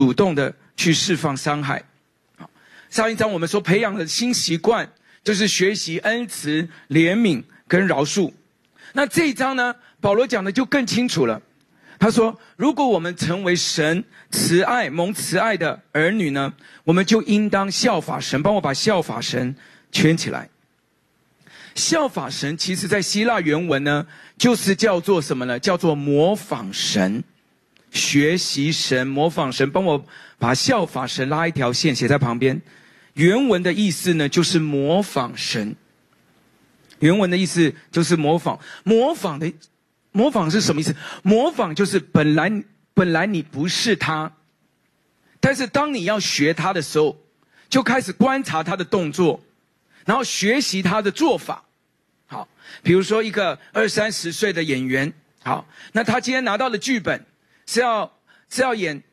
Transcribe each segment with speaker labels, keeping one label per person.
Speaker 1: 主动的去释放伤害。上一章我们说培养的新习惯就是学习恩慈、怜悯跟饶恕。那这一章呢，保罗讲的就更清楚了。他说，如果我们成为神慈爱、蒙慈爱的儿女呢，我们就应当效法神。帮我把效法神圈起来。效法神其实在希腊原文呢，就是叫做什么呢？叫做模仿神。学习神，模仿神。帮我把效法神拉一条线写在旁边。原文的意思呢，就是模仿神。原文的意思就是模仿。模仿是什么意思？模仿就是本来你不是他，但是当你要学他的时候，就开始观察他的动作，然后学习他的做法。好，比如说一个20-30岁的演员，好，那他今天拿到的剧本是要演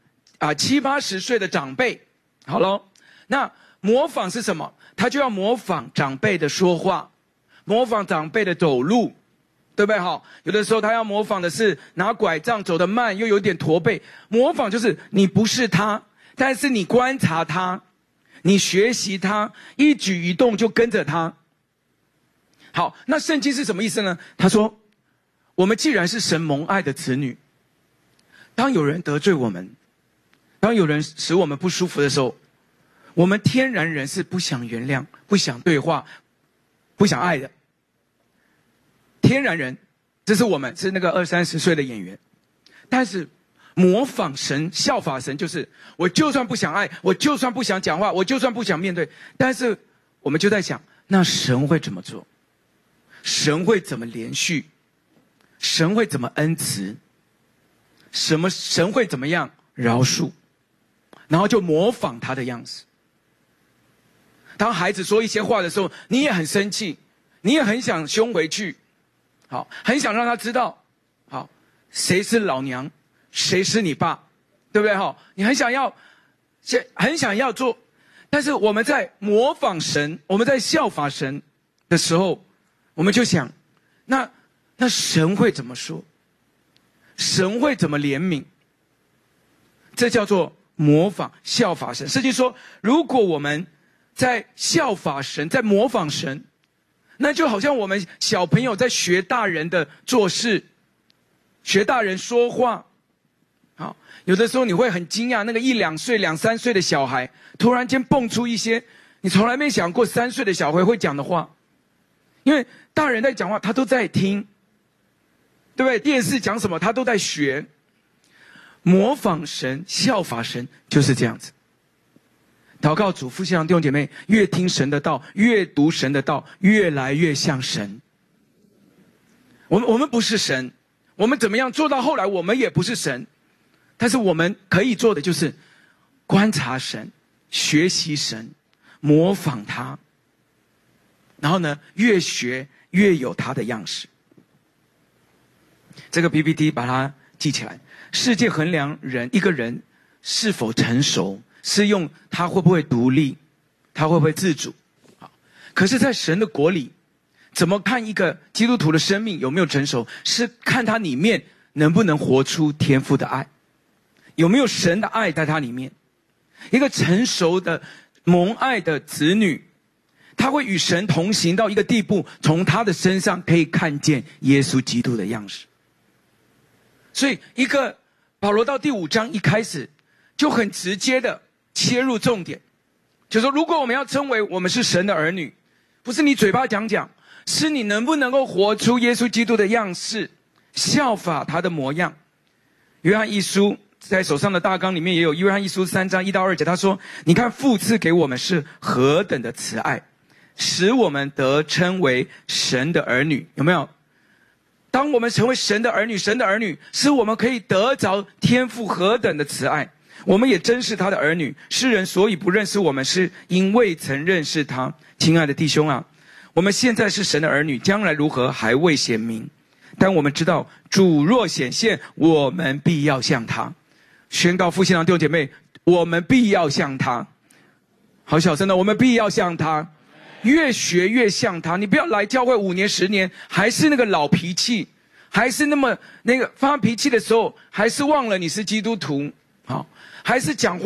Speaker 1: 70-80岁的长辈，好咯，那模仿是什么？他就要模仿长辈的说话，模仿长辈的走路，对不对？好，有的时候他要模仿的是拿拐杖走得慢又有点驼背。模仿就是你不是他，但是你观察他，你学习他，一举一动就跟着他。好，那圣经是什么意思呢？他说，我们既然是神蒙爱的子女，当有人得罪我们，当有人使我们不舒服的时候，我们天然人是不想原谅、不想对话、不想爱的。天然人，这是我们，是那个20-30岁的演员。但是模仿神、效法神，就是我就算不想爱，我就算不想讲话，我就算不想面对，但是我们就在想，那神会怎么做？神会怎么连续？神会怎么恩慈？神会怎么样饶恕？然后就模仿他的样子。当孩子说一些话的时候，你也很生气，你也很想凶回去，好，很想让他知道，好，谁是老娘，谁是你爸，对不对？好，你很想要做，但是我们在模仿神，我们在效法神的时候，我们就想，那神会怎么说？神会怎么怜悯？这叫做模仿、效法神。圣经说，如果我们在效法神，在模仿神，那就好像我们小朋友在学大人的做事，学大人说话。好，有的时候你会很惊讶，那个1-2岁、2-3岁的小孩，突然间蹦出一些你从来没想过3岁的小孩会讲的话。因为大人在讲话，他都在听，对不对？电视讲什么，他都在学。模仿神、效法神就是这样子。祷告主，父亲弟兄姐妹，越听神的道，越读神的道，越来越像神。我们不是神，我们怎么样做到后来我们也不是神，但是我们可以做的就是观察神，学习神，模仿他，然后呢，越学越有他的样式。这个 PPT 把它记起来。世界衡量一个人是否成熟，是用他会不会独立，他会不会自主。好，可是在神的国里，怎么看一个基督徒的生命有没有成熟，是看他里面能不能活出天父的爱，有没有神的爱在他里面。一个成熟的蒙爱的子女，他会与神同行到一个地步，从他的身上可以看见耶稣基督的样式。所以保罗到第5章一开始就很直接的切入重点，就是说，如果我们要称为我们是神的儿女，不是你嘴巴讲讲，是你能不能够活出耶稣基督的样式，效法他的模样。约翰一书在手上的大纲里面也有，约翰一书3章1到2节，他说，你看父赐给我们是何等的慈爱，使我们得称为神的儿女。有没有？当我们成为神的儿女，神的儿女是我们可以得着天父何等的慈爱，我们也真是他的儿女。世人所以不认识我们，是因未曾认识他。亲爱的弟兄啊，我们现在是神的儿女，将来如何还未显明，但我们知道主若显现，我们必要像他。宣告复兴堂弟兄姐妹，我们必要像他。好小声的，我们必要像他，越学越像他。你不要来教会5年10年，还是那个老脾气，还是那个发脾气的时候，还是忘了你是基督徒。 好，还是讲话